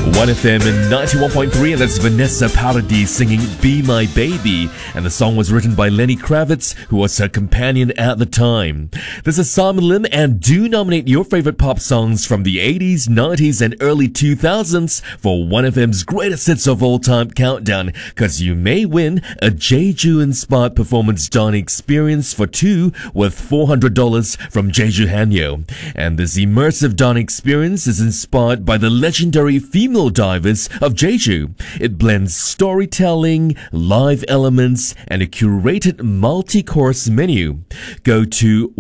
1FM and 91.3, and that's Vanessa Paradis singing Be My Baby. And the song was written by Lenny Kravitz, who was her companion at the time. This is Simon Lim, and do nominate your favorite pop songs from the 80s, 90s, and early 2000s for 1FM's greatest hits of all time countdown, because you may win a Jeju-inspired performance dining experience for two worth $400 from Jeju Hanyo. And this immersive dining experience is inspired by the legendary female divers of Jeju. It blends storytelling, live elements, and a curated multi-course menu. Go to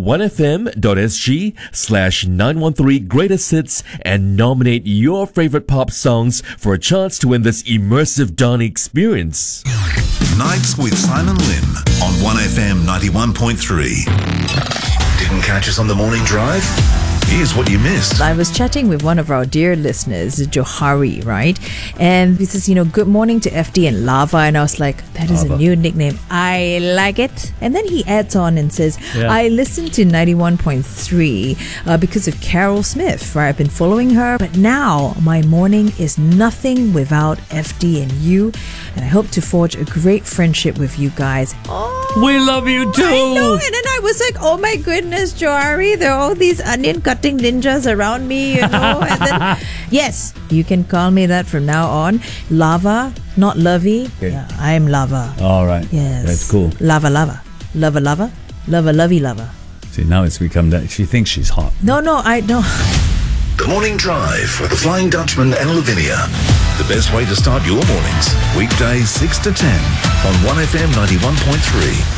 1fm.sg/913 greatest hits and nominate your favorite pop songs for a chance to win this immersive dining experience. Nights with Simon Lim on 1FM 91.3. Didn't catch us on the morning drive? Here's what you missed. I was chatting with one of our dear listeners, Johari, right? And he says, good morning to FD and Lava. And I was like, that is a new nickname. I like it. And then he adds on and says, I listened to 91.3 because of Carol Smith, right? I've been following her. But now my morning is nothing without FD and you. And I hope to forge a great friendship with you guys. Oh, we love you too. I know. And then I was like, oh my goodness, Johari, there are all these onion cutting ninjas around me, And then, yes, you can call me that from now on. Lava, not Lovey. Okay. Yeah, I'm Lava. All right. Yes. That's cool. Lava, Lava. Lava, Lava. Lava, Lovey, Lava. See, now it's become that she thinks she's hot. No, I don't. The Morning Drive with the Flying Dutchman and Lavinia. The best way to start your mornings. Weekdays 6 to 10 on 1FM 91.3.